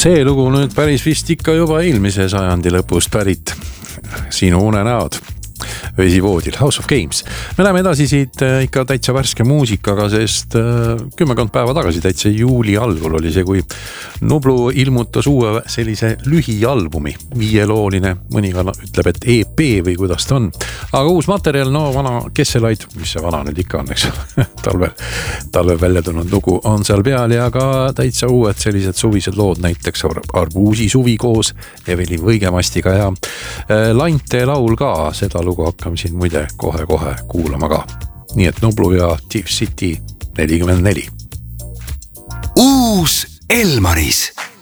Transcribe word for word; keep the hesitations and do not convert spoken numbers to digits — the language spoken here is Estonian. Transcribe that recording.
see lugu nüüd päris vist ikka juba eelmise sajandi lõpust pärit. Sinu unenäod vesivoodil, House of Games. Me läheme edasi siit ikka täitsa värske muusikaga, sest kümmekond päeva tagasi täitsa juuli algul oli see, kui Nublu ilmutas uue sellise lühialbumi, viielooline, mõni ütleb, et E P või kuidas ta on. Aga uus materjal, no vana Kesselaid, mis see vana nüüd ikka on, eks talvel, talvel välja tulnud lugu on seal peal ja ka täitsa uued sellised suvised lood, näiteks Arbuusi suvi koos Evelin Võigemastiga ja Lante laul ka, seda lugu hakkame siin muide kohe-kohe kuulama ka. Nii et Nublu ja Tiff City nelikümmend neli. Uus Elmaris.